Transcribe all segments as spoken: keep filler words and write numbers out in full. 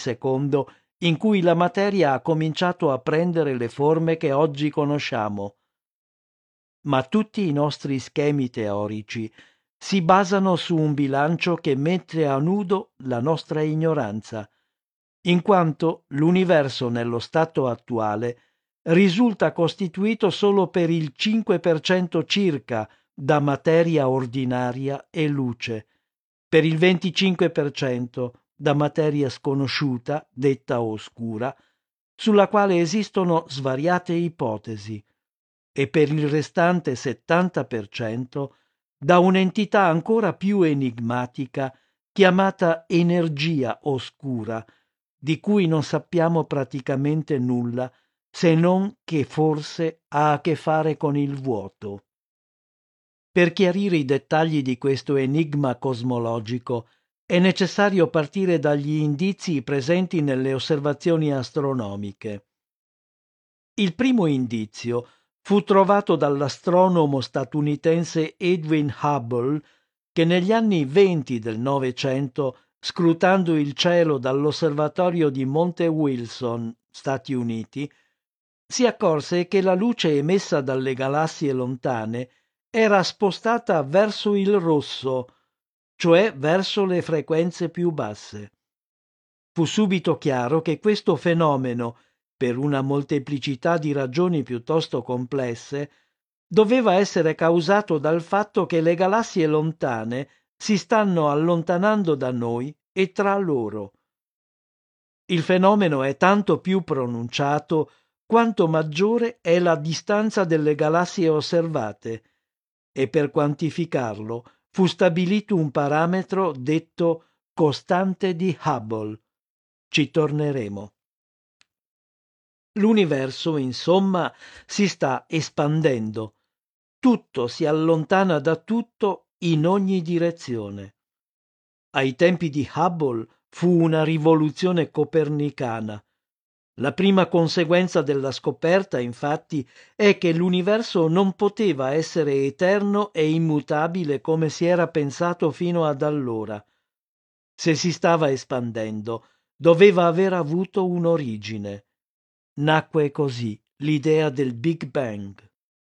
millisecondo in cui la materia ha cominciato a prendere le forme che oggi conosciamo. Ma tutti i nostri schemi teorici si basano su un bilancio che mette a nudo la nostra ignoranza, in quanto l'universo nello stato attuale risulta costituito solo per il cinque per cento circa da materia ordinaria e luce, per il venticinque per cento da materia sconosciuta, detta oscura, sulla quale esistono svariate ipotesi, e per il restante settanta per cento da un'entità ancora più enigmatica chiamata energia oscura, di cui non sappiamo praticamente nulla se non che forse ha a che fare con il vuoto. Per chiarire i dettagli di questo enigma cosmologico è necessario partire dagli indizi presenti nelle osservazioni astronomiche. Il primo indizio fu trovato dall'astronomo statunitense Edwin Hubble, che negli anni venti del Novecento, scrutando il cielo dall'osservatorio di Monte Wilson, Stati Uniti, si accorse che la luce emessa dalle galassie lontane era spostata verso il rosso, cioè verso le frequenze più basse. Fu subito chiaro che questo fenomeno, per una molteplicità di ragioni piuttosto complesse, doveva essere causato dal fatto che le galassie lontane si stanno allontanando da noi e tra loro. Il fenomeno è tanto più pronunciato quanto maggiore è la distanza delle galassie osservate, e per quantificarlo fu stabilito un parametro detto costante di Hubble. Ci torneremo. L'universo, insomma, si sta espandendo. Tutto si allontana da tutto in ogni direzione. Ai tempi di Hubble fu una rivoluzione copernicana. La prima conseguenza della scoperta, infatti, è che l'universo non poteva essere eterno e immutabile come si era pensato fino ad allora. Se si stava espandendo, doveva aver avuto un'origine. Nacque così l'idea del Big Bang.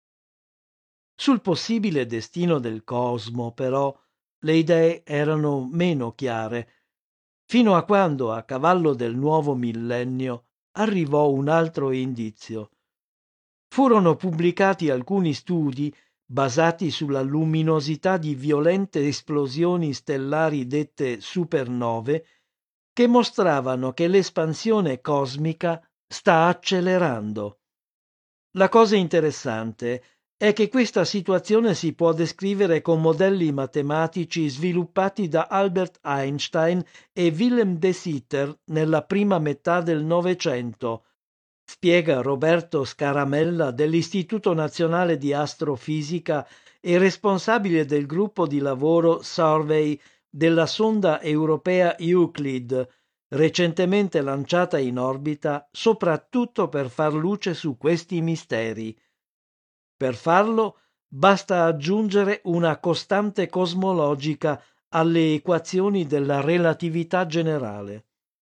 Sul possibile destino del cosmo, però, le idee erano meno chiare, fino a quando, a cavallo del nuovo millennio, arrivò un altro indizio. Furono pubblicati alcuni studi basati sulla luminosità di violente esplosioni stellari dette supernove, che mostravano che l'espansione cosmica sta accelerando. La cosa interessante è che questa situazione si può descrivere con modelli matematici sviluppati da Albert Einstein e Willem de Sitter nella prima metà del Novecento, spiega Roberto Scaramella dell'Istituto Nazionale di Astrofisica e responsabile del gruppo di lavoro Survey della sonda europea Euclid, recentemente lanciata in orbita soprattutto per far luce su questi misteri. Per farlo basta aggiungere una costante cosmologica alle equazioni della relatività generale.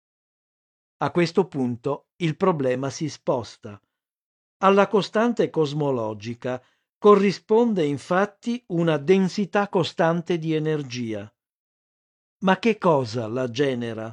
A questo punto il problema si sposta. Alla costante cosmologica corrisponde infatti una densità costante di energia. Ma che cosa la genera?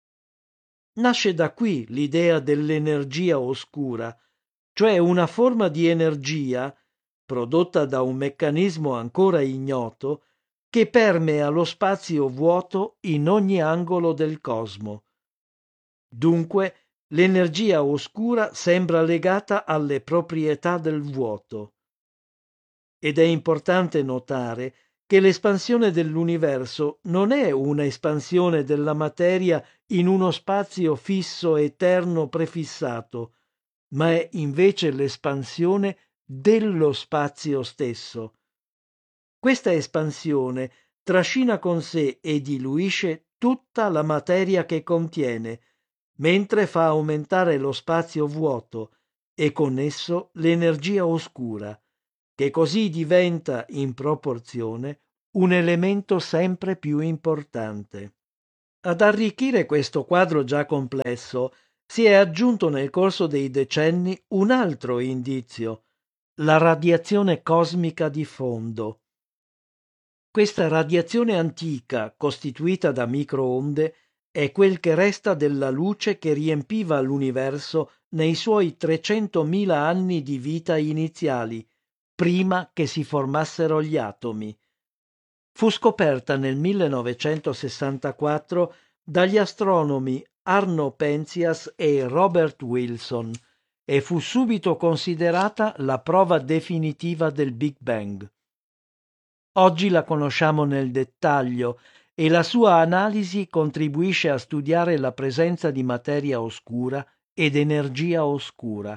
Nasce da qui l'idea dell'energia oscura, cioè una forma di energia prodotta da un meccanismo ancora ignoto che permea lo spazio vuoto in ogni angolo del cosmo. Dunque, l'energia oscura sembra legata alle proprietà del vuoto. Ed è importante notare che l'espansione dell'universo non è una espansione della materia in uno spazio fisso eterno prefissato, ma è invece l'espansione dello spazio stesso. Questa espansione trascina con sé e diluisce tutta la materia che contiene, mentre fa aumentare lo spazio vuoto e con esso l'energia oscura, che così diventa, in proporzione, un elemento sempre più importante. Ad arricchire questo quadro già complesso si è aggiunto nel corso dei decenni un altro indizio, la radiazione cosmica di fondo. Questa radiazione antica, costituita da microonde, è quel che resta della luce che riempiva l'universo nei suoi trecentomila anni di vita iniziali, prima che si formassero gli atomi. Fu scoperta nel millenovecentosessantaquattro dagli astronomi Arno Penzias e Robert Wilson e fu subito considerata la prova definitiva del Big Bang. Oggi la conosciamo nel dettaglio e la sua analisi contribuisce a studiare la presenza di materia oscura ed energia oscura.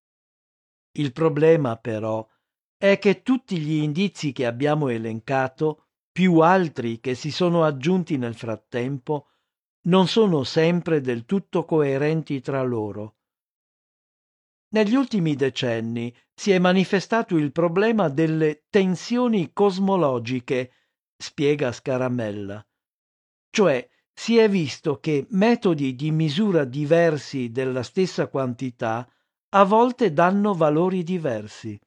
Il problema, però, è che tutti gli indizi che abbiamo elencato, più altri che si sono aggiunti nel frattempo, non sono sempre del tutto coerenti tra loro. Negli ultimi decenni si è manifestato il problema delle tensioni cosmologiche, spiega Scaramella. Cioè, si è visto che metodi di misura diversi della stessa quantità a volte danno valori diversi.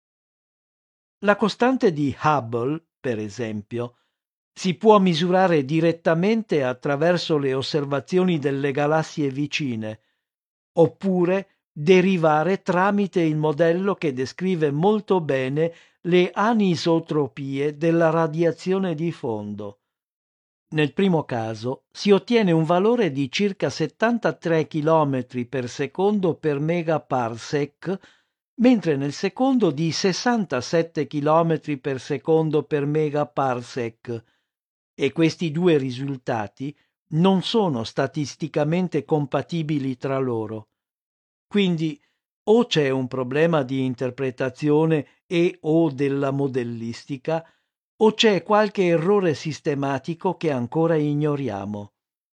La costante di Hubble, per esempio, si può misurare direttamente attraverso le osservazioni delle galassie vicine, oppure derivare tramite il modello che descrive molto bene le anisotropie della radiazione di fondo. Nel primo caso si ottiene un valore di circa settantatré chilometri per secondo per megaparsec, mentre nel secondo di sessantasette chilometri per secondo per megaparsec, e questi due risultati non sono statisticamente compatibili tra loro. Quindi o c'è un problema di interpretazione e o della modellistica, o c'è qualche errore sistematico che ancora ignoriamo.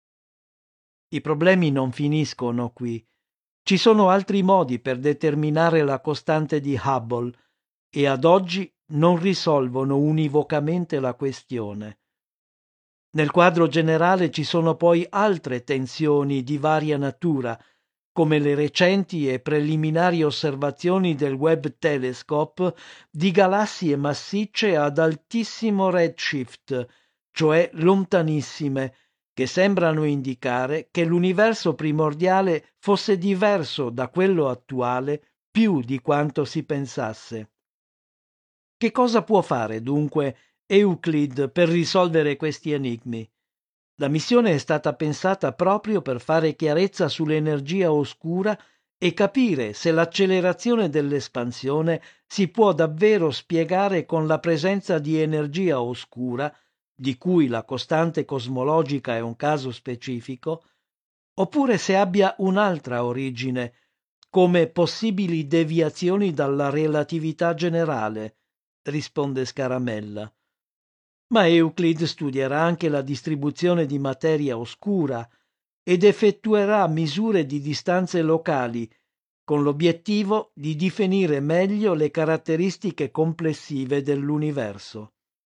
I problemi non finiscono qui. Ci sono altri modi per determinare la costante di Hubble e ad oggi non risolvono univocamente la questione. Nel quadro generale ci sono poi altre tensioni di varia natura, come le recenti e preliminari osservazioni del Webb Telescope di galassie massicce ad altissimo redshift, cioè lontanissime, che sembrano indicare che l'universo primordiale fosse diverso da quello attuale più di quanto si pensasse. Che cosa può fare dunque Euclid per risolvere questi enigmi? La missione è stata pensata proprio per fare chiarezza sull'energia oscura e capire se l'accelerazione dell'espansione si può davvero spiegare con la presenza di energia oscura, di cui la costante cosmologica è un caso specifico, oppure se abbia un'altra origine, come possibili deviazioni dalla relatività generale, risponde Scaramella. Ma Euclid studierà anche la distribuzione di materia oscura ed effettuerà misure di distanze locali con l'obiettivo di definire meglio le caratteristiche complessive dell'universo.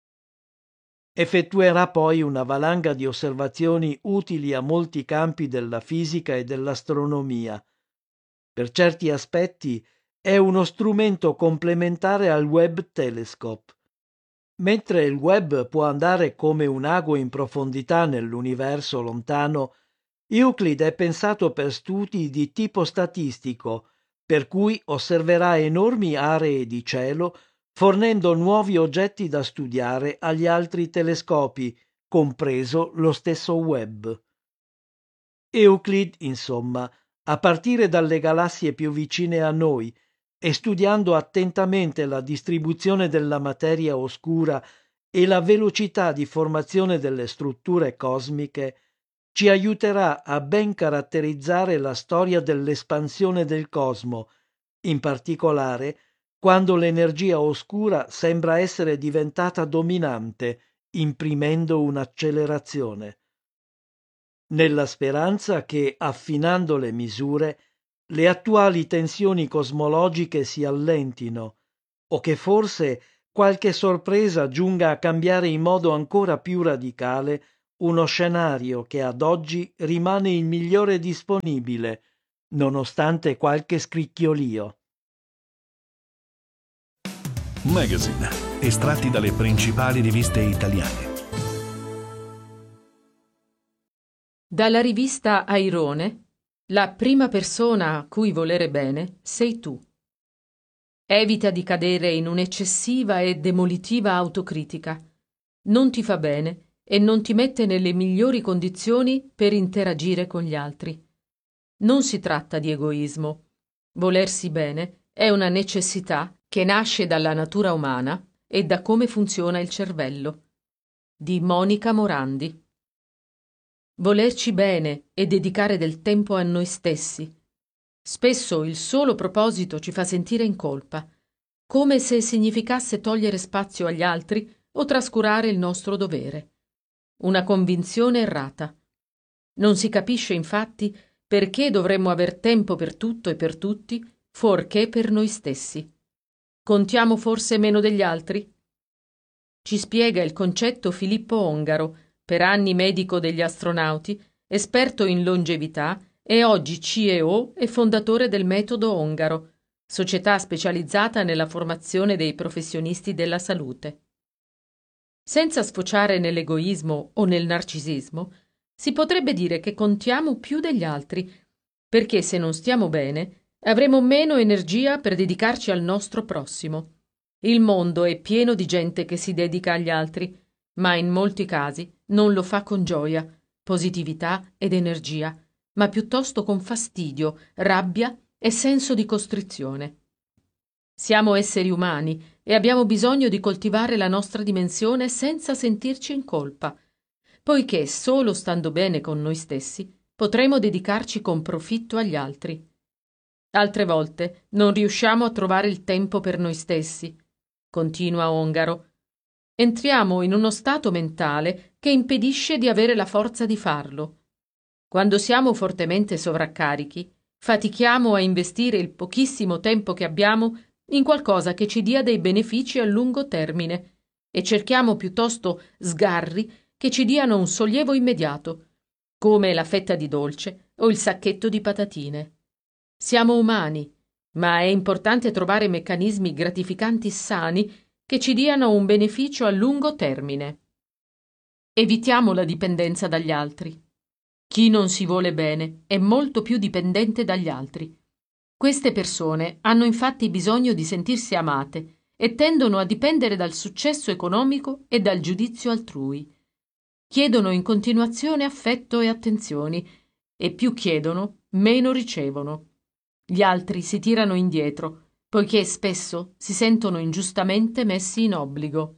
Effettuerà poi una valanga di osservazioni utili a molti campi della fisica e dell'astronomia. Per certi aspetti è uno strumento complementare al Webb Telescope. Mentre il Webb può andare come un ago in profondità nell'universo lontano, Euclid è pensato per studi di tipo statistico, per cui osserverà enormi aree di cielo, fornendo nuovi oggetti da studiare agli altri telescopi, compreso lo stesso Webb. Euclid, insomma, a partire dalle galassie più vicine a noi, e studiando attentamente la distribuzione della materia oscura e la velocità di formazione delle strutture cosmiche, ci aiuterà a ben caratterizzare la storia dell'espansione del cosmo, in particolare quando l'energia oscura sembra essere diventata dominante, imprimendo un'accelerazione. Nella speranza che, affinando le misure, le attuali tensioni cosmologiche si allentino, o che forse qualche sorpresa giunga a cambiare in modo ancora più radicale uno scenario che ad oggi rimane il migliore disponibile, nonostante qualche scricchiolio. Magazine, estratti dalle principali riviste italiane. Dalla rivista Airone, la prima persona a cui volere bene sei tu. Evita di cadere in un'eccessiva e demolitiva autocritica. Non ti fa bene e non ti mette nelle migliori condizioni per interagire con gli altri. Non si tratta di egoismo. Volersi bene è una necessità che nasce dalla natura umana e da come funziona il cervello. Di Monica Morandi. Volerci bene e dedicare del tempo a noi stessi. Spesso il solo proposito ci fa sentire in colpa, come se significasse togliere spazio agli altri o trascurare il nostro dovere. Una convinzione errata. Non si capisce infatti perché dovremmo aver tempo per tutto e per tutti, fuorché per noi stessi. Contiamo forse meno degli altri? Ci spiega il concetto Filippo Ongaro, per anni medico degli astronauti, esperto in longevità e oggi C E O e fondatore del Metodo Ongaro, società specializzata nella formazione dei professionisti della salute. Senza sfociare nell'egoismo o nel narcisismo, si potrebbe dire che contiamo più degli altri, perché se non stiamo bene avremo meno energia per dedicarci al nostro prossimo. Il mondo è pieno di gente che si dedica agli altri, ma in molti casi non lo fa con gioia, positività ed energia, ma piuttosto con fastidio, rabbia e senso di costrizione. Siamo esseri umani e abbiamo bisogno di coltivare la nostra dimensione senza sentirci in colpa, poiché solo stando bene con noi stessi potremo dedicarci con profitto agli altri. Altre volte non riusciamo a trovare il tempo per noi stessi, continua Ongaro. Entriamo in uno stato mentale che impedisce di avere la forza di farlo. Quando siamo fortemente sovraccarichi, fatichiamo a investire il pochissimo tempo che abbiamo in qualcosa che ci dia dei benefici a lungo termine e cerchiamo piuttosto sgarri che ci diano un sollievo immediato, come la fetta di dolce o il sacchetto di patatine. Siamo umani, ma è importante trovare meccanismi gratificanti sani che ci diano un beneficio a lungo termine. Evitiamo la dipendenza dagli altri. Chi non si vuole bene è molto più dipendente dagli altri. Queste persone hanno infatti bisogno di sentirsi amate e tendono a dipendere dal successo economico e dal giudizio altrui. Chiedono in continuazione affetto e attenzioni e più chiedono, meno ricevono. Gli altri si tirano indietro, poiché spesso si sentono ingiustamente messi in obbligo.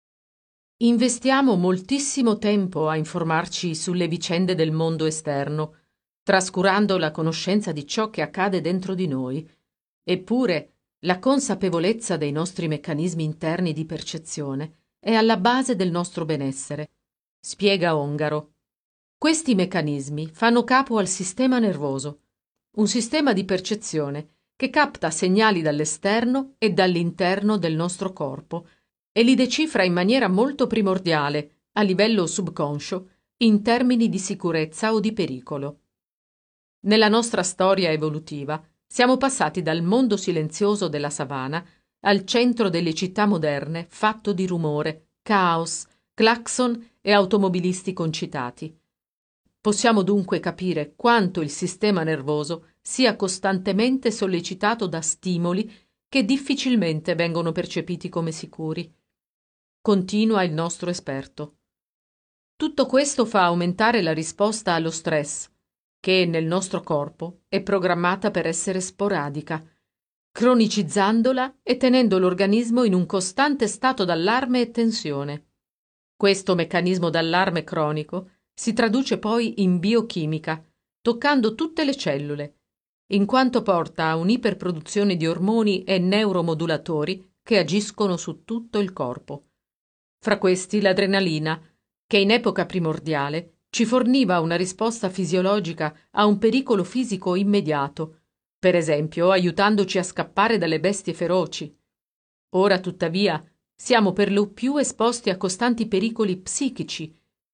Investiamo moltissimo tempo a informarci sulle vicende del mondo esterno, trascurando la conoscenza di ciò che accade dentro di noi. Eppure, la consapevolezza dei nostri meccanismi interni di percezione è alla base del nostro benessere, spiega Ongaro. Questi meccanismi fanno capo al sistema nervoso, un sistema di percezione che capta segnali dall'esterno e dall'interno del nostro corpo e li decifra in maniera molto primordiale, a livello subconscio, in termini di sicurezza o di pericolo. Nella nostra storia evolutiva siamo passati dal mondo silenzioso della savana al centro delle città moderne fatto di rumore, caos, clacson e automobilisti concitati. Possiamo dunque capire quanto il sistema nervoso sia costantemente sollecitato da stimoli che difficilmente vengono percepiti come sicuri. Continua il nostro esperto. Tutto questo fa aumentare la risposta allo stress, che nel nostro corpo è programmata per essere sporadica, cronicizzandola e tenendo l'organismo in un costante stato d'allarme e tensione. Questo meccanismo d'allarme cronico si traduce poi in biochimica, toccando tutte le cellule, in quanto porta a un'iperproduzione di ormoni e neuromodulatori che agiscono su tutto il corpo. Fra questi l'adrenalina, che in epoca primordiale ci forniva una risposta fisiologica a un pericolo fisico immediato, per esempio aiutandoci a scappare dalle bestie feroci. Ora, tuttavia, siamo per lo più esposti a costanti pericoli psichici,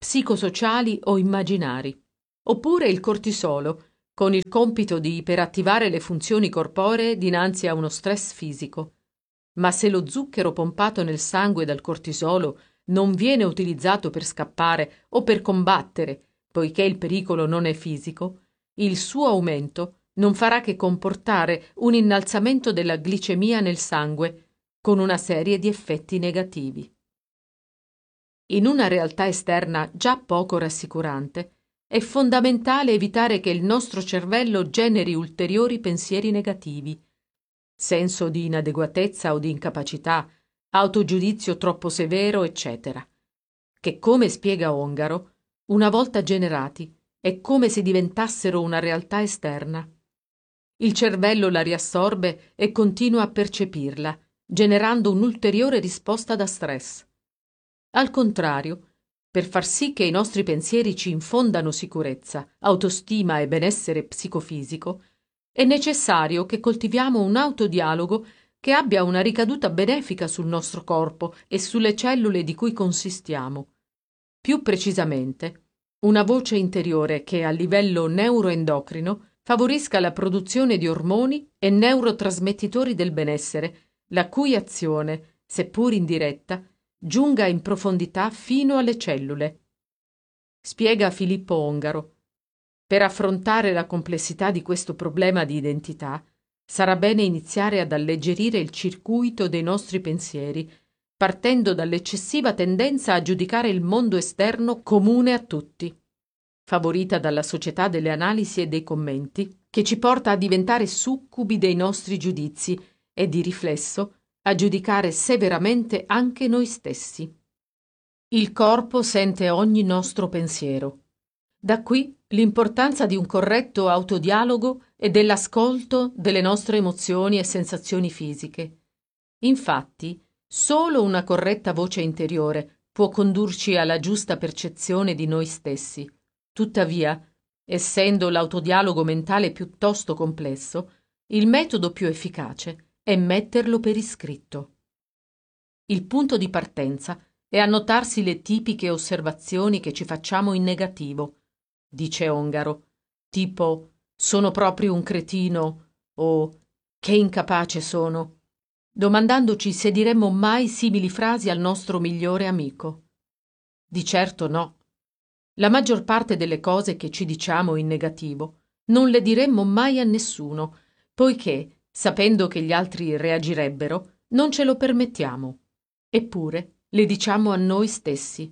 psicosociali o immaginari, oppure il cortisolo, con il compito di iperattivare le funzioni corporee dinanzi a uno stress fisico. Ma se lo zucchero pompato nel sangue dal cortisolo non viene utilizzato per scappare o per combattere, poiché il pericolo non è fisico, il suo aumento non farà che comportare un innalzamento della glicemia nel sangue, con una serie di effetti negativi. In una realtà esterna già poco rassicurante, è fondamentale evitare che il nostro cervello generi ulteriori pensieri negativi, senso di inadeguatezza o di incapacità, autogiudizio troppo severo, eccetera, che, come spiega Ongaro, una volta generati, è come se diventassero una realtà esterna. Il cervello la riassorbe e continua a percepirla, generando un'ulteriore risposta da stress. Al contrario, per far sì che i nostri pensieri ci infondano sicurezza, autostima e benessere psicofisico, è necessario che coltiviamo un autodialogo che abbia una ricaduta benefica sul nostro corpo e sulle cellule di cui consistiamo. Più precisamente, una voce interiore che a livello neuroendocrino favorisca la produzione di ormoni e neurotrasmettitori del benessere, la cui azione, seppur indiretta, giunga in profondità fino alle cellule. Spiega Filippo Ongaro. Per affrontare la complessità di questo problema di identità, sarà bene iniziare ad alleggerire il circuito dei nostri pensieri, partendo dall'eccessiva tendenza a giudicare il mondo esterno comune a tutti, favorita dalla società delle analisi e dei commenti, che ci porta a diventare succubi dei nostri giudizi e, di riflesso, a giudicare severamente anche noi stessi. Il corpo sente ogni nostro pensiero. Da qui l'importanza di un corretto autodialogo e dell'ascolto delle nostre emozioni e sensazioni fisiche. Infatti, solo una corretta voce interiore può condurci alla giusta percezione di noi stessi. Tuttavia, essendo l'autodialogo mentale piuttosto complesso, il metodo più efficace è metterlo per iscritto. Il punto di partenza è annotarsi le tipiche osservazioni che ci facciamo in negativo, dice Ongaro, tipo «sono proprio un cretino» o «che incapace sono», domandandoci se diremmo mai simili frasi al nostro migliore amico. Di certo no. La maggior parte delle cose che ci diciamo in negativo non le diremmo mai a nessuno, poiché, sapendo che gli altri reagirebbero, non ce lo permettiamo. Eppure le diciamo a noi stessi.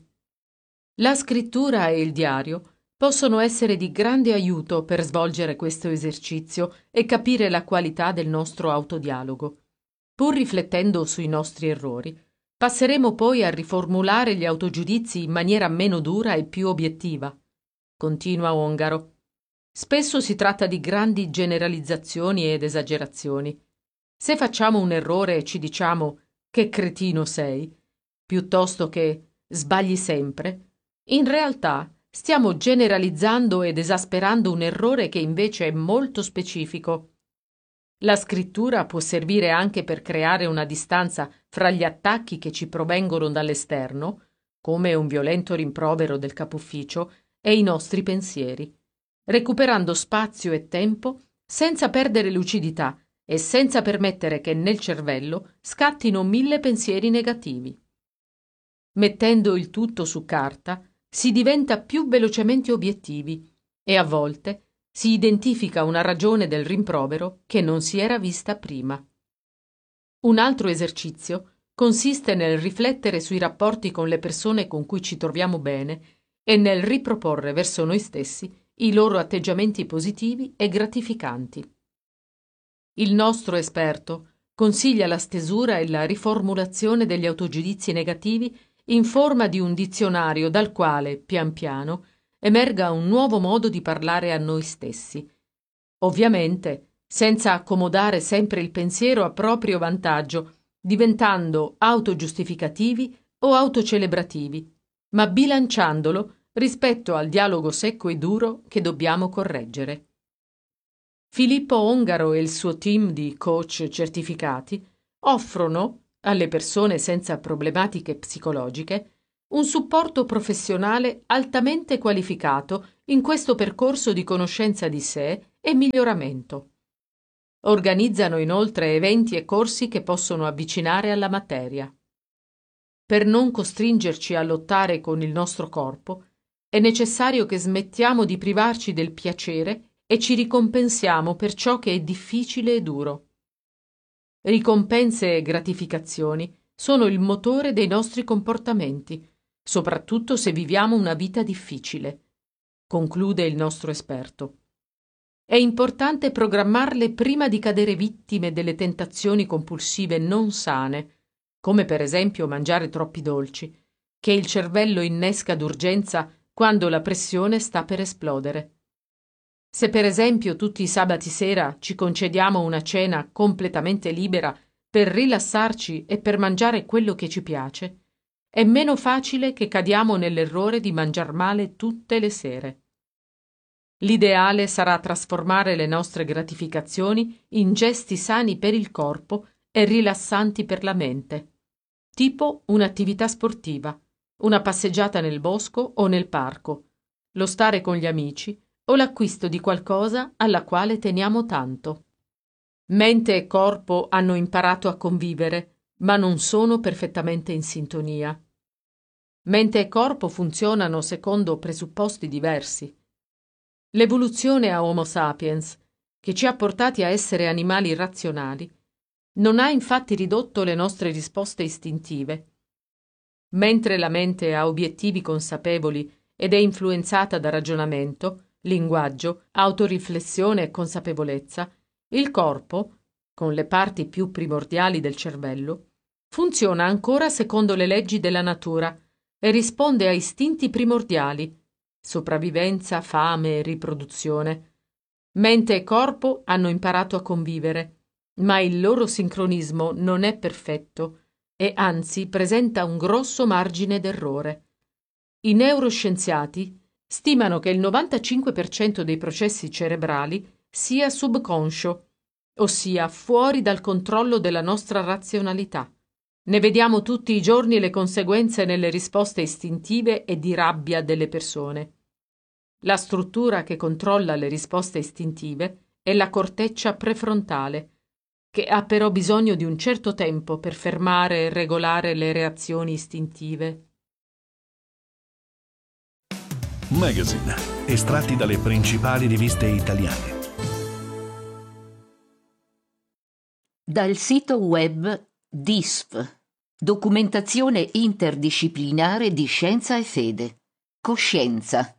La scrittura e il diario possono essere di grande aiuto per svolgere questo esercizio e capire la qualità del nostro autodialogo. Pur riflettendo sui nostri errori, passeremo poi a riformulare gli autogiudizi in maniera meno dura e più obiettiva. Continua Ongaro. Spesso si tratta di grandi generalizzazioni ed esagerazioni. Se facciamo un errore e ci diciamo «che cretino sei», piuttosto che «sbagli sempre», in realtà stiamo generalizzando ed esasperando un errore che invece è molto specifico. La scrittura può servire anche per creare una distanza fra gli attacchi che ci provengono dall'esterno, come un violento rimprovero del capufficio, e i nostri pensieri, recuperando spazio e tempo senza perdere lucidità e senza permettere che nel cervello scattino mille pensieri negativi. Mettendo il tutto su carta, si diventa più velocemente obiettivi e a volte si identifica una ragione del rimprovero che non si era vista prima. Un altro esercizio consiste nel riflettere sui rapporti con le persone con cui ci troviamo bene e nel riproporre verso noi stessi i loro atteggiamenti positivi e gratificanti. Il nostro esperto consiglia la stesura e la riformulazione degli autogiudizi negativi in forma di un dizionario dal quale, pian piano, emerga un nuovo modo di parlare a noi stessi. Ovviamente, senza accomodare sempre il pensiero a proprio vantaggio, diventando autogiustificativi o autocelebrativi, ma bilanciandolo rispetto al dialogo secco e duro che dobbiamo correggere. Filippo Ongaro e il suo team di coach certificati offrono, alle persone senza problematiche psicologiche, un supporto professionale altamente qualificato in questo percorso di conoscenza di sé e miglioramento. Organizzano inoltre eventi e corsi che possono avvicinare alla materia. Per non costringerci a lottare con il nostro corpo, è necessario che smettiamo di privarci del piacere e ci ricompensiamo per ciò che è difficile e duro. Ricompense e gratificazioni sono il motore dei nostri comportamenti, soprattutto se viviamo una vita difficile, conclude il nostro esperto. È importante programmarle prima di cadere vittime delle tentazioni compulsive non sane, come per esempio mangiare troppi dolci, che il cervello innesca d'urgenza quando la pressione sta per esplodere. Se per esempio tutti i sabati sera ci concediamo una cena completamente libera per rilassarci e per mangiare quello che ci piace, è meno facile che cadiamo nell'errore di mangiar male tutte le sere. L'ideale sarà trasformare le nostre gratificazioni in gesti sani per il corpo e rilassanti per la mente, tipo un'attività sportiva, una passeggiata nel bosco o nel parco, lo stare con gli amici o l'acquisto di qualcosa alla quale teniamo tanto. Mente e corpo hanno imparato a convivere, ma non sono perfettamente in sintonia. Mente e corpo funzionano secondo presupposti diversi. L'evoluzione a Homo sapiens, che ci ha portati a essere animali razionali, non ha infatti ridotto le nostre risposte istintive. Mentre la mente ha obiettivi consapevoli ed è influenzata da ragionamento, linguaggio, autoriflessione e consapevolezza, il corpo, con le parti più primordiali del cervello, funziona ancora secondo le leggi della natura e risponde a istinti primordiali, sopravvivenza, fame e riproduzione. Mente e corpo hanno imparato a convivere, ma il loro sincronismo non è perfetto e anzi presenta un grosso margine d'errore. I neuroscienziati stimano che il novantacinque per cento dei processi cerebrali sia subconscio, ossia fuori dal controllo della nostra razionalità. Ne vediamo tutti i giorni le conseguenze nelle risposte istintive e di rabbia delle persone. La struttura che controlla le risposte istintive è la corteccia prefrontale, che ha però bisogno di un certo tempo per fermare e regolare le reazioni istintive. Magazine, estratti dalle principali riviste italiane. Dal sito web D I S F, Documentazione interdisciplinare di scienza e fede. Coscienza.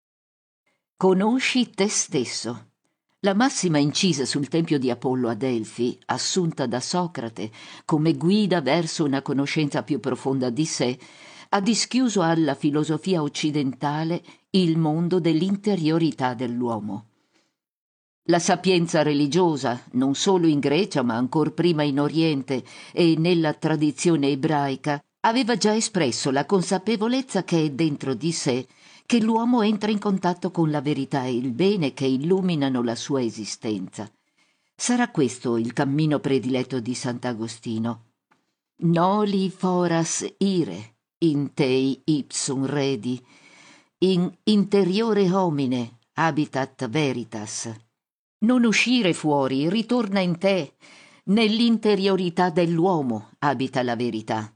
Conosci te stesso. La massima incisa sul tempio di Apollo a Delfi, assunta da Socrate come guida verso una conoscenza più profonda di sé, ha dischiuso alla filosofia occidentale il mondo dell'interiorità dell'uomo. La sapienza religiosa, non solo in Grecia ma ancor prima in Oriente e nella tradizione ebraica, aveva già espresso la consapevolezza che è dentro di sé, che l'uomo entra in contatto con la verità e il bene che illuminano la sua esistenza. Sarà questo il cammino prediletto di Sant'Agostino. Noli foras ire, in tei ipsum redi, in interiore homine habitat veritas. Non uscire fuori, ritorna in te, nell'interiorità dell'uomo abita la verità.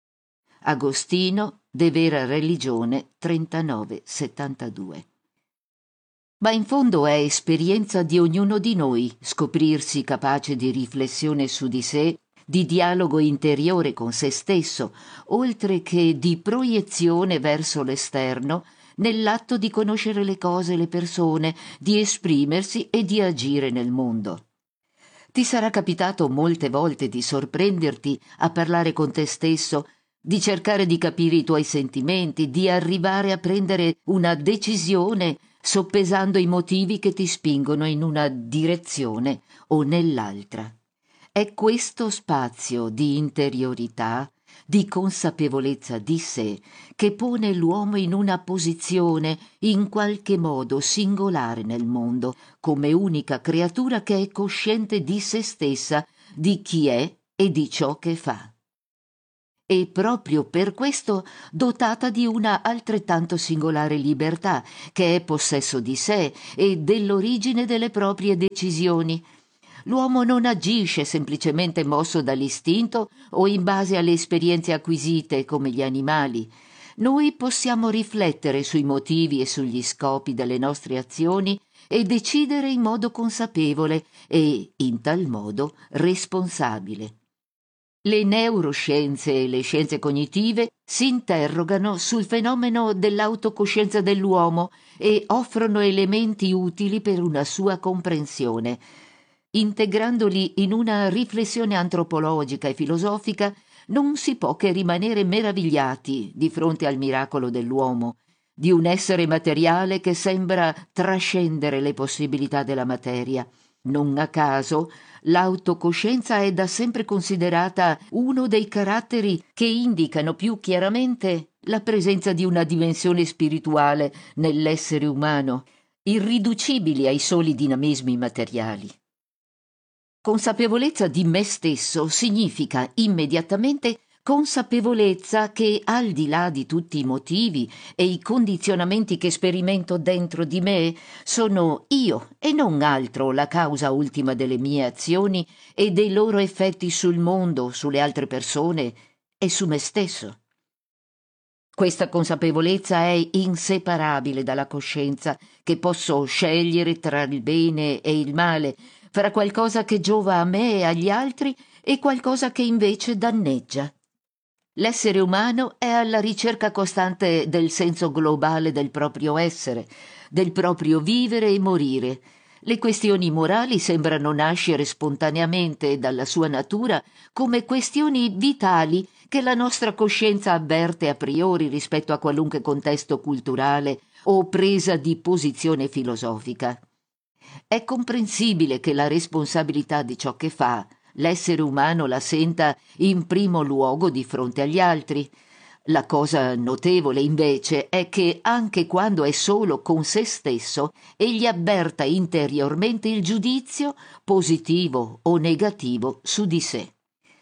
Agostino, De Vera Religione, trentanove settantadue. Ma in fondo è esperienza di ognuno di noi scoprirsi capace di riflessione su di sé, di dialogo interiore con se stesso, oltre che di proiezione verso l'esterno, nell'atto di conoscere le cose e le persone, di esprimersi e di agire nel mondo. Ti sarà capitato molte volte di sorprenderti a parlare con te stesso, di cercare di capire i tuoi sentimenti, di arrivare a prendere una decisione soppesando i motivi che ti spingono in una direzione o nell'altra. È questo spazio di interiorità, di consapevolezza di sé, che pone l'uomo in una posizione in qualche modo singolare nel mondo, come unica creatura che è cosciente di se stessa, di chi è e di ciò che fa. e proprio per questo dotata di una altrettanto singolare libertà, che è possesso di sé e dell'origine delle proprie decisioni. L'uomo non agisce semplicemente mosso dall'istinto o in base alle esperienze acquisite come gli animali. Noi possiamo riflettere sui motivi e sugli scopi delle nostre azioni e decidere in modo consapevole e, in tal modo, responsabile. Le neuroscienze e le scienze cognitive si interrogano sul fenomeno dell'autocoscienza dell'uomo e offrono elementi utili per una sua comprensione. Integrandoli in una riflessione antropologica e filosofica, non si può che rimanere meravigliati di fronte al miracolo dell'uomo, di un essere materiale che sembra trascendere le possibilità della materia. Non a caso, l'autocoscienza è da sempre considerata uno dei caratteri che indicano più chiaramente la presenza di una dimensione spirituale nell'essere umano, irriducibili ai soli dinamismi materiali. Consapevolezza di me stesso significa immediatamente consapevolezza che, al di là di tutti i motivi e i condizionamenti che sperimento dentro di me, sono io e non altro la causa ultima delle mie azioni e dei loro effetti sul mondo, sulle altre persone e su me stesso. Questa consapevolezza è inseparabile dalla coscienza che posso scegliere tra il bene e il male, fra qualcosa che giova a me e agli altri e qualcosa che invece danneggia. L'essere umano è alla ricerca costante del senso globale del proprio essere, del proprio vivere e morire. Le questioni morali sembrano nascere spontaneamente dalla sua natura come questioni vitali che la nostra coscienza avverte a priori rispetto a qualunque contesto culturale o presa di posizione filosofica. È comprensibile che la responsabilità di ciò che fa l'essere umano la senta in primo luogo di fronte agli altri. La cosa notevole, invece, è che anche quando è solo con se stesso, egli avverta interiormente il giudizio, positivo o negativo, su di sé.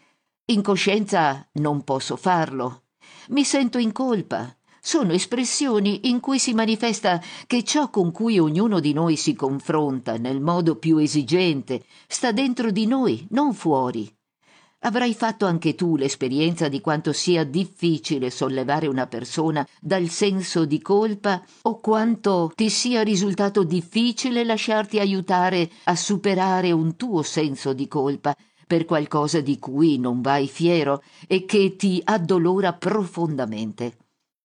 In coscienza non posso farlo. Mi sento in colpa. Sono espressioni in cui si manifesta che ciò con cui ognuno di noi si confronta nel modo più esigente sta dentro di noi, non fuori. Avrai fatto anche tu l'esperienza di quanto sia difficile sollevare una persona dal senso di colpa o quanto ti sia risultato difficile lasciarti aiutare a superare un tuo senso di colpa per qualcosa di cui non vai fiero e che ti addolora profondamente.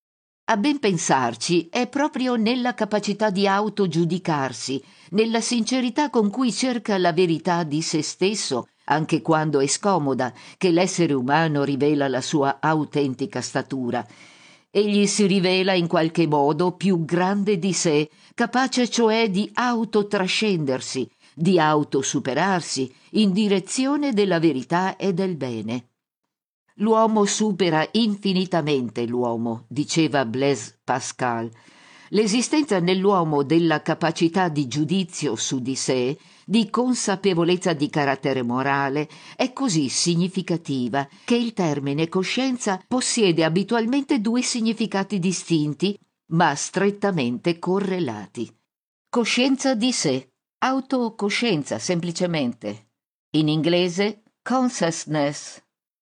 A ben pensarci, è proprio nella capacità di autogiudicarsi, nella sincerità con cui cerca la verità di se stesso, anche quando è scomoda, che l'essere umano rivela la sua autentica statura. Egli si rivela in qualche modo più grande di sé, capace cioè di autotrascendersi, di autosuperarsi, in direzione della verità e del bene. L'uomo supera infinitamente l'uomo, diceva Blaise Pascal. L'esistenza nell'uomo della capacità di giudizio su di sé, di consapevolezza di carattere morale, è così significativa che il termine coscienza possiede abitualmente due significati distinti, ma strettamente correlati. Coscienza di sé, autocoscienza semplicemente. In inglese consciousness.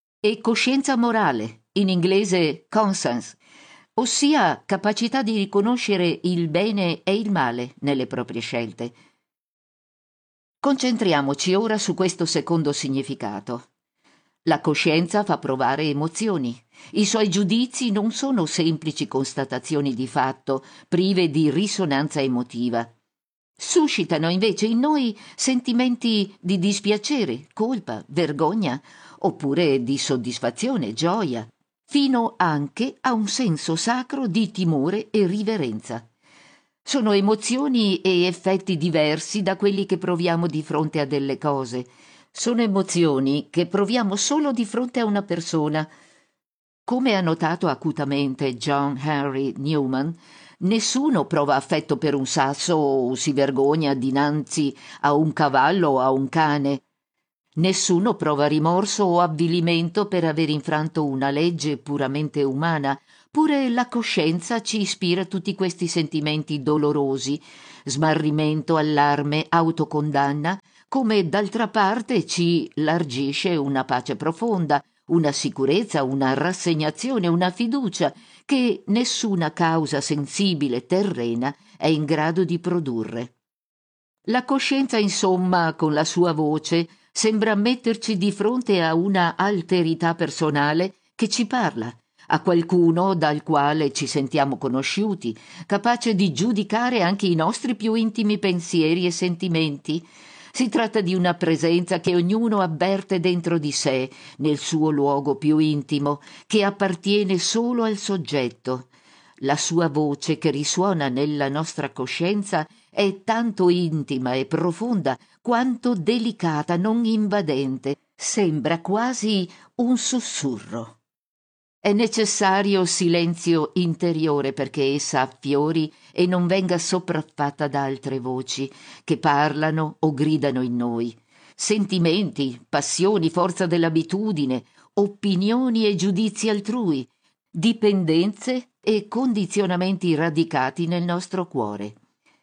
E coscienza morale, in inglese conscience, ossia capacità di riconoscere il bene e il male nelle proprie scelte. Concentriamoci ora su questo secondo significato. La coscienza fa provare emozioni. I suoi giudizi non sono semplici constatazioni di fatto, prive di risonanza emotiva. Suscitano invece in noi sentimenti di dispiacere, colpa, vergogna, oppure di soddisfazione, gioia, fino anche a un senso sacro di timore e riverenza. Sono emozioni e effetti diversi da quelli che proviamo di fronte a delle cose. Sono emozioni che proviamo solo di fronte a una persona. Come ha notato acutamente John Henry Newman, nessuno prova affetto per un sasso o si vergogna dinanzi a un cavallo o a un cane. Nessuno prova rimorso o avvilimento per aver infranto una legge puramente umana, pure la coscienza ci ispira tutti questi sentimenti dolorosi, smarrimento, allarme, autocondanna, come d'altra parte ci largisce una pace profonda, una sicurezza, una rassegnazione, una fiducia che nessuna causa sensibile terrena è in grado di produrre. La coscienza, insomma, con la sua voce, sembra metterci di fronte a una alterità personale che ci parla, a qualcuno dal quale ci sentiamo conosciuti, capace di giudicare anche i nostri più intimi pensieri e sentimenti. Si tratta di una presenza che ognuno avverte dentro di sé, nel suo luogo più intimo, che appartiene solo al soggetto. La sua voce che risuona nella nostra coscienza è tanto intima e profonda quanto delicata, non invadente, sembra quasi un sussurro. È necessario silenzio interiore perché essa affiori e non venga sopraffatta da altre voci che parlano o gridano in noi. Sentimenti, passioni, forza dell'abitudine, opinioni e giudizi altrui, dipendenze e condizionamenti radicati nel nostro cuore.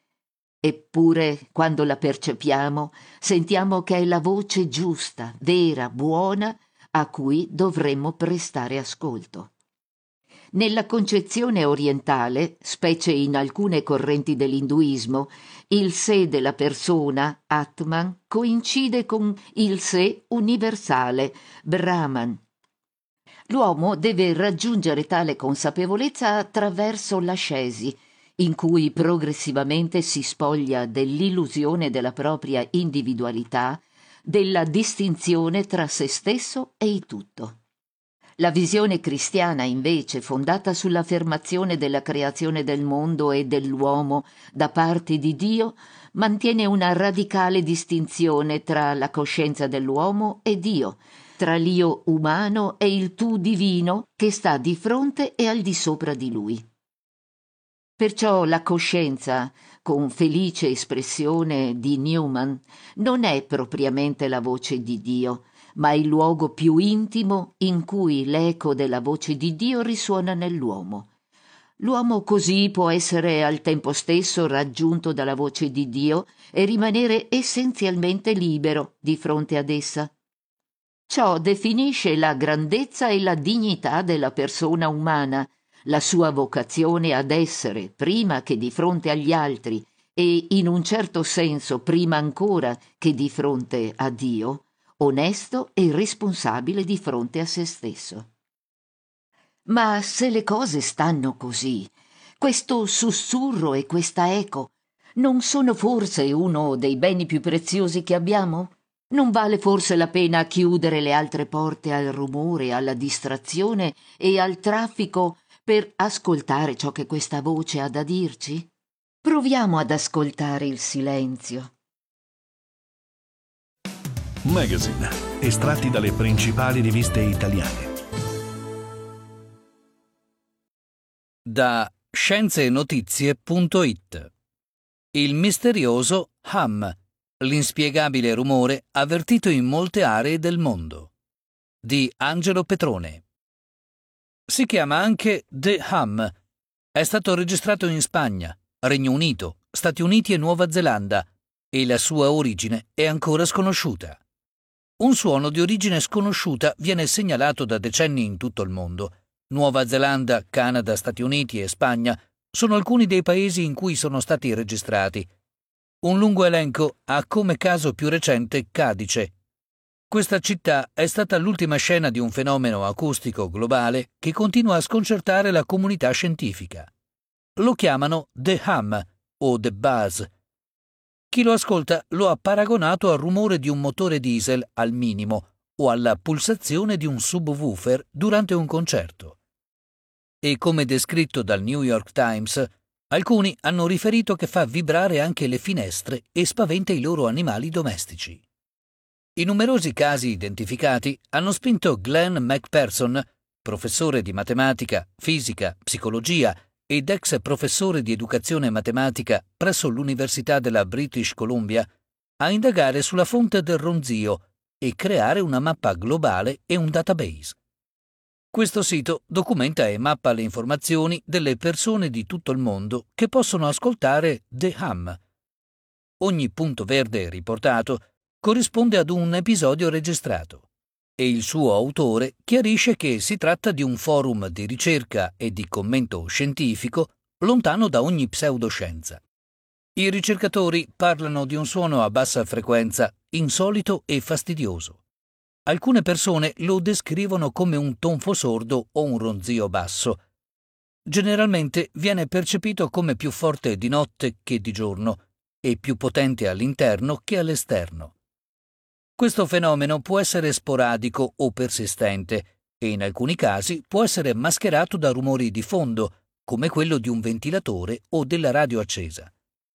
Eppure, quando la percepiamo, sentiamo che è la voce giusta, vera, buona, a cui dovremmo prestare ascolto. Nella concezione orientale, specie in alcune correnti dell'induismo, il sé della persona, Atman, coincide con il sé universale, Brahman. L'uomo deve raggiungere tale consapevolezza attraverso l'ascesi, in cui progressivamente si spoglia dell'illusione della propria individualità, della distinzione tra se stesso e il tutto. La visione cristiana, invece, fondata sull'affermazione della creazione del mondo e dell'uomo da parte di Dio, mantiene una radicale distinzione tra la coscienza dell'uomo e Dio, tra l'io umano e il tu divino che sta di fronte e al di sopra di lui. Perciò la coscienza, con felice espressione di Newman, non è propriamente la voce di Dio, ma il luogo più intimo in cui l'eco della voce di Dio risuona nell'uomo. L'uomo così può essere al tempo stesso raggiunto dalla voce di Dio e rimanere essenzialmente libero di fronte ad essa. Ciò definisce la grandezza e la dignità della persona umana, la sua vocazione ad essere, prima che di fronte agli altri e in un certo senso prima ancora che di fronte a Dio, onesto e responsabile di fronte a se stesso. Ma se le cose stanno così, questo sussurro e questa eco non sono forse uno dei beni più preziosi che abbiamo? Non vale forse la pena chiudere le altre porte al rumore, alla distrazione e al traffico per ascoltare ciò che questa voce ha da dirci? Proviamo ad ascoltare il silenzio. Magazine, estratti dalle principali riviste italiane. Da scienze e notizie punto it. Il misterioso hum, l'inspiegabile rumore avvertito in molte aree del mondo. Di Angelo Petrone. Si chiama anche The Hum. È stato registrato in Spagna, Regno Unito, Stati Uniti e Nuova Zelanda e la sua origine è ancora sconosciuta. Un suono di origine sconosciuta viene segnalato da decenni in tutto il mondo. Nuova Zelanda, Canada, Stati Uniti e Spagna sono alcuni dei paesi in cui sono stati registrati. Un lungo elenco ha come caso più recente Cadice. Questa città è stata l'ultima scena di un fenomeno acustico globale che continua a sconcertare la comunità scientifica. Lo chiamano The Hum o The Buzz. Chi lo ascolta lo ha paragonato al rumore di un motore diesel al minimo o alla pulsazione di un subwoofer durante un concerto. E come descritto dal New York Times, alcuni hanno riferito che fa vibrare anche le finestre e spaventa i loro animali domestici. I numerosi casi identificati hanno spinto Glenn McPherson, professore di matematica, fisica, psicologia ed ex professore di educazione matematica presso l'Università della British Columbia, a indagare sulla fonte del ronzio e creare una mappa globale e un database. Questo sito documenta e mappa le informazioni delle persone di tutto il mondo che possono ascoltare The Hum. Ogni punto verde riportato corrisponde ad un episodio registrato e il suo autore chiarisce che si tratta di un forum di ricerca e di commento scientifico lontano da ogni pseudoscienza. I ricercatori parlano di un suono a bassa frequenza, insolito e fastidioso. Alcune persone lo descrivono come un tonfo sordo o un ronzio basso. Generalmente viene percepito come più forte di notte che di giorno e più potente all'interno che all'esterno. Questo fenomeno può essere sporadico o persistente e in alcuni casi può essere mascherato da rumori di fondo, come quello di un ventilatore o della radio accesa.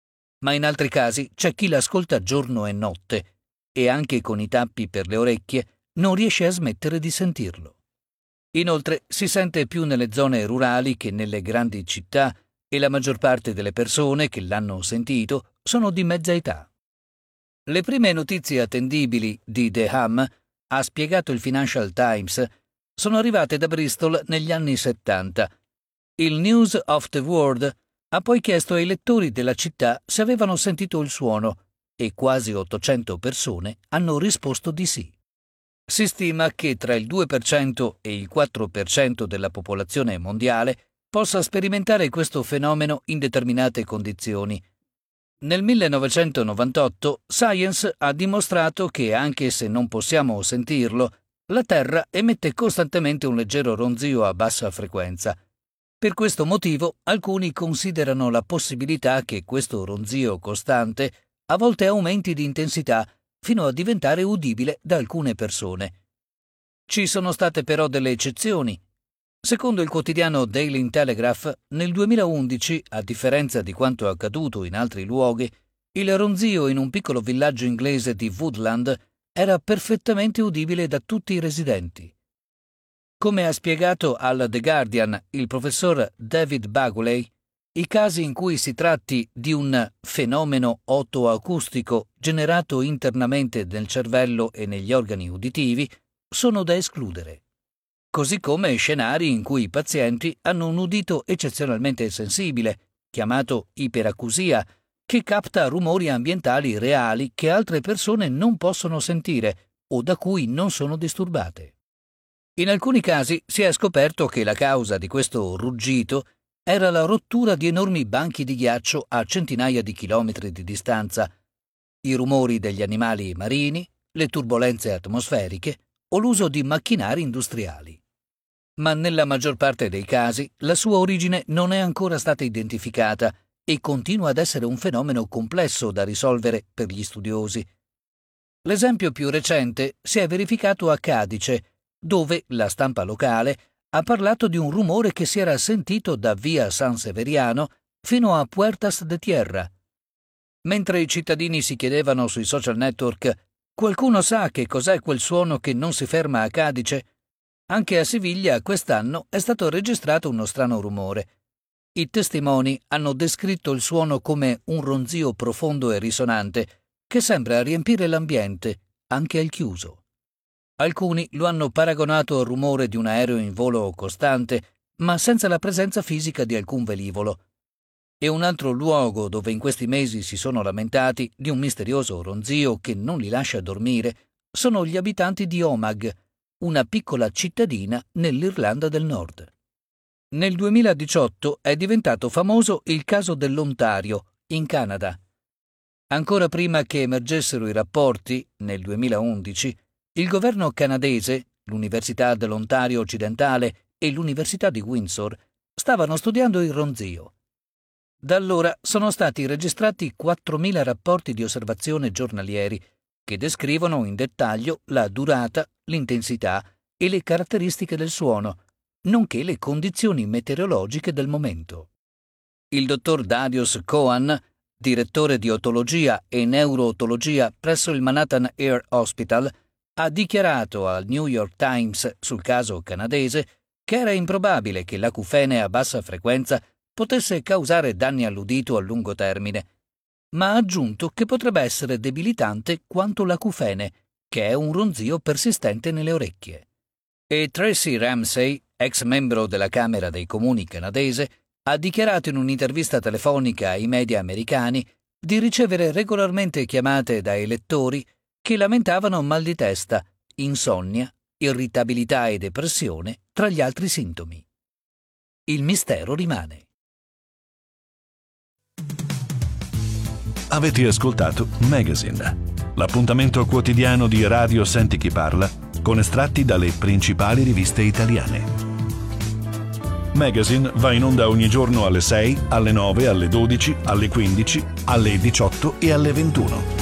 Ma in altri casi c'è chi l'ascolta giorno e notte e anche con i tappi per le orecchie non riesce a smettere di sentirlo. Inoltre si sente più nelle zone rurali che nelle grandi città e la maggior parte delle persone che l'hanno sentito sono di mezza età. Le prime notizie attendibili di The Hum, ha spiegato il Financial Times, sono arrivate da Bristol negli anni settanta. Il News of the World ha poi chiesto ai lettori della città se avevano sentito il suono e quasi ottocento persone hanno risposto di sì. Si stima che tra il due per cento e il quattro per cento della popolazione mondiale possa sperimentare questo fenomeno in determinate condizioni. Nel millenovecentonovantotto Science ha dimostrato che, anche se non possiamo sentirlo, la Terra emette costantemente un leggero ronzio a bassa frequenza. Per questo motivo alcuni considerano la possibilità che questo ronzio costante a volte aumenti di intensità fino a diventare udibile da alcune persone. Ci sono state però delle eccezioni. Secondo il quotidiano Daily Telegraph, nel duemilaundici, a differenza di quanto accaduto in altri luoghi, il ronzio in un piccolo villaggio inglese di Woodland era perfettamente udibile da tutti i residenti. Come ha spiegato al The Guardian il professor David Baguley, i casi in cui si tratti di un fenomeno otoacustico generato internamente nel cervello e negli organi uditivi sono da escludere, così come scenari in cui i pazienti hanno un udito eccezionalmente sensibile, chiamato iperacusia, che capta rumori ambientali reali che altre persone non possono sentire o da cui non sono disturbate. In alcuni casi si è scoperto che la causa di questo ruggito era la rottura di enormi banchi di ghiaccio a centinaia di chilometri di distanza, i rumori degli animali marini, le turbolenze atmosferiche o l'uso di macchinari industriali. Ma nella maggior parte dei casi la sua origine non è ancora stata identificata e continua ad essere un fenomeno complesso da risolvere per gli studiosi. L'esempio più recente si è verificato a Cadice, dove la stampa locale ha parlato di un rumore che si era sentito da via San Severiano fino a Puertas de Tierra. Mentre i cittadini si chiedevano sui social network «Qualcuno sa che cos'è quel suono che non si ferma a Cadice?», anche a Siviglia quest'anno è stato registrato uno strano rumore. I testimoni hanno descritto il suono come un ronzio profondo e risonante che sembra riempire l'ambiente, anche al chiuso. Alcuni lo hanno paragonato al rumore di un aereo in volo costante, ma senza la presenza fisica di alcun velivolo. E un altro luogo dove in questi mesi si sono lamentati di un misterioso ronzio che non li lascia dormire sono gli abitanti di Omagh, una piccola cittadina nell'Irlanda del Nord. Nel duemiladiciotto è diventato famoso il caso dell'Ontario, in Canada. Ancora prima che emergessero i rapporti, nel duemilaundici, il governo canadese, l'Università dell'Ontario occidentale e l'Università di Windsor stavano studiando il ronzio. Da allora sono stati registrati quattromila rapporti di osservazione giornalieri che descrivono in dettaglio la durata, l'intensità e le caratteristiche del suono, nonché le condizioni meteorologiche del momento. Il dottor Darius Cohen, direttore di otologia e neurootologia presso il Manhattan Air Hospital, ha dichiarato al New York Times sul caso canadese che era improbabile che l'acufene a bassa frequenza potesse causare danni all'udito a lungo termine, ma ha aggiunto che potrebbe essere debilitante quanto l'acufene che è un ronzio persistente nelle orecchie. E Tracy Ramsay, ex membro della Camera dei Comuni canadese, ha dichiarato in un'intervista telefonica ai media americani di ricevere regolarmente chiamate da elettori che lamentavano mal di testa, insonnia, irritabilità e depressione tra gli altri sintomi. Il mistero rimane. Avete ascoltato Magazine, l'appuntamento quotidiano di Radio Senti Chi Parla con estratti dalle principali riviste italiane. Magazine va in onda ogni giorno alle sei, alle nove, alle dodici, alle quindici, alle diciotto e alle ventuno.